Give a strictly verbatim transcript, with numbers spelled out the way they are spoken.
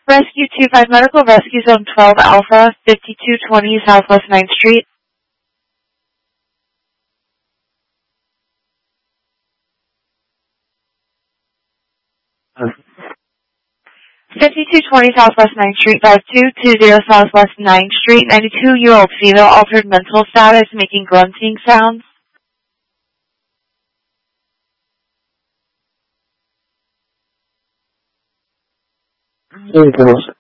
Rescue two five Medical Rescue Zone twelve Alpha, fifty-two twenty Southwest ninth Street. fifty-two twenty Southwest ninth Street, five two two zero Southwest ninth Street, ninety-two-year-old female, altered mental status, making grunting sounds. Sí, pero